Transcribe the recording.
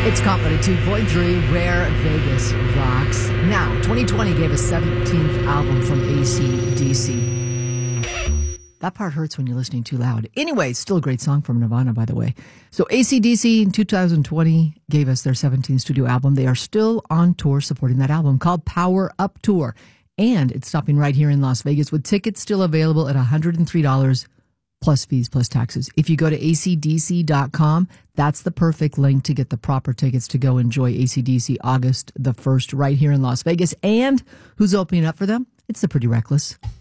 It's Company 2.3, where Vegas rocks. Now, 2020 gave us 17th album from AC/DC. That part hurts when you're listening too loud. Anyway, still a great song from Nirvana, by the way. So AC/DC in 2020 gave us their 17th studio album. They are still on tour supporting that album called Power Up Tour. And it's stopping right here in Las Vegas with tickets still available at $103 plus fees plus taxes. If you go to acdc.com, that's the perfect link to get the proper tickets to go enjoy AC/DC August the 1st right here in Las Vegas. And who's opening up for them? It's the Pretty Reckless.